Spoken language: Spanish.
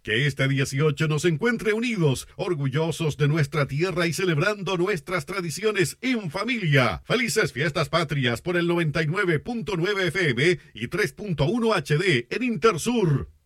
Que este 18 nos encuentre unidos, orgullosos de nuestra tierra y celebrando nuestras tradiciones en familia. Felices fiestas patrias por el 99.9 FM y 3.1 HD en Intersur.